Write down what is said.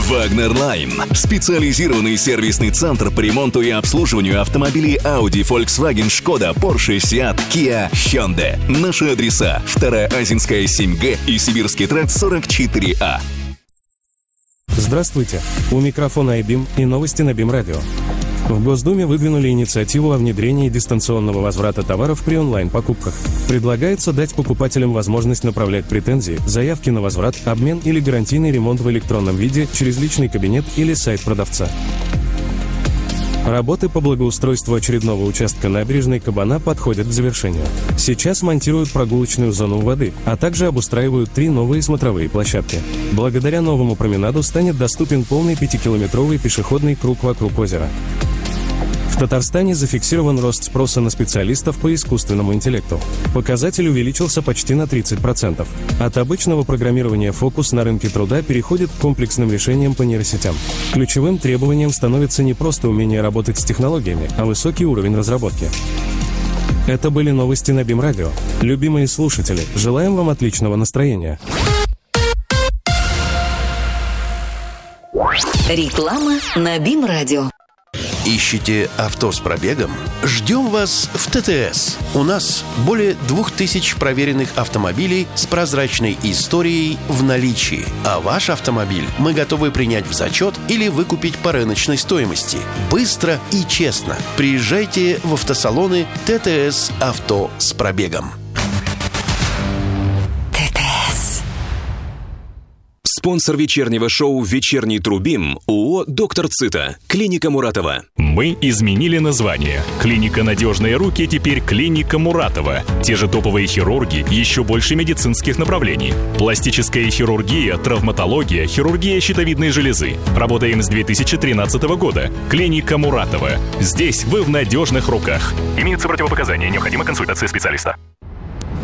Wagner Line. Специализированный сервисный центр по ремонту и обслуживанию автомобилей Audi, Volkswagen, Skoda, Porsche, Seat, Kia, Hyundai. Наши адреса: 2-я Азинская 7Г и Сибирский тракт 44А. Здравствуйте. У микрофона iBeam и новости на BeamRadio. Radio. В Госдуме выдвинули инициативу о внедрении дистанционного возврата товаров при онлайн-покупках. Предлагается дать покупателям возможность направлять претензии, заявки на возврат, обмен или гарантийный ремонт в электронном виде через личный кабинет или сайт продавца. Работы по благоустройству очередного участка набережной Кабана подходят к завершению. Сейчас монтируют прогулочную зону у воды, а также обустраивают 3 новые смотровые площадки. Благодаря новому променаду станет доступен полный 5-километровый пешеходный круг вокруг озера. В Татарстане зафиксирован рост спроса на специалистов по искусственному интеллекту. Показатель увеличился почти на 30%. От обычного программирования фокус на рынке труда переходит к комплексным решениям по нейросетям. Ключевым требованием становится не просто умение работать с технологиями, а высокий уровень разработки. Это были новости на BeamRadio. Любимые слушатели, желаем вам отличного настроения. Реклама на BeamRadio. Ищете авто с пробегом? Ждем вас в ТТС. У нас более 2000 проверенных автомобилей с прозрачной историей в наличии. А ваш автомобиль мы готовы принять в зачет или выкупить по рыночной стоимости. Быстро и честно. Приезжайте в автосалоны ТТС Авто с пробегом. Спонсор вечернего шоу «Вечерний Трубим» ООО «Доктор Цита». Клиника Муратова. Мы изменили название. Клиника «Надежные руки» теперь клиника Муратова. Те же топовые хирурги, еще больше медицинских направлений. Пластическая хирургия, травматология, хирургия щитовидной железы. Работаем с 2013 года. Клиника Муратова. Здесь вы в надежных руках. Имеются противопоказания. Необходима консультация специалиста.